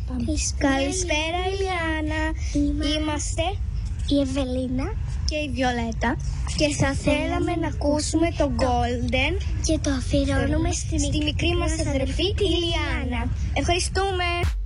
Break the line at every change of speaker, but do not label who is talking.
Καλησπέρα Ηλιάνα. Είμαστε
η Ευελίνα
και η Βιολέτα και θα θέλαμε να ακούσουμε το Golden
και το αφιερώνουμε
στη μικρή μας αδερφή Ηλιάνα. Ευχαριστούμε.